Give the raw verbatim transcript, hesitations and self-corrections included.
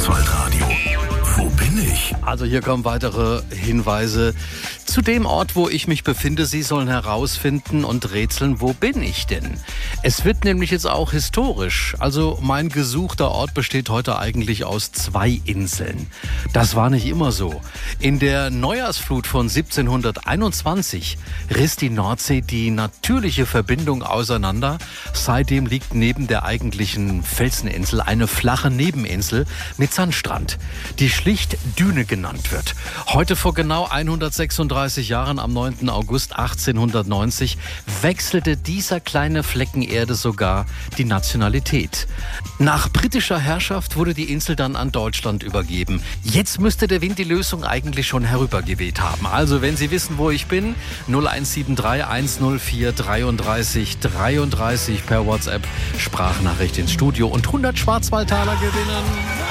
Schwarzwaldradio. Wo bin ich? Also hier kommen weitere Hinweise zu dem Ort, wo ich mich befinde. Sie sollen herausfinden und rätseln, wo bin ich denn? Es wird nämlich jetzt auch historisch. Also mein gesuchter Ort besteht heute eigentlich aus zwei Inseln. Das war nicht immer so. In der Neujahrsflut von siebzehnhunderteinundzwanzig riss die Nordsee die natürliche Verbindung auseinander. Seitdem liegt neben der eigentlichen Felseninsel eine flache Nebeninsel mit Sandstrand, die schlicht Düne genannt wird. Heute vor genau hundertsechsunddreißig Jahren, am neunten August achtzehnhundertneunzig, wechselte dieser kleine Flecken Erde sogar die Nationalität. Nach britischer Herrschaft wurde die Insel dann an Deutschland übergeben. Jetzt müsste der Wind die Lösung eigentlich schon herübergeweht haben. Also wenn Sie wissen, wo ich bin, null eins sieben drei eins null vier dreiunddreißig dreiunddreißig per WhatsApp, Sprachnachricht ins Studio und hundert Schwarzwaldtaler gewinnen.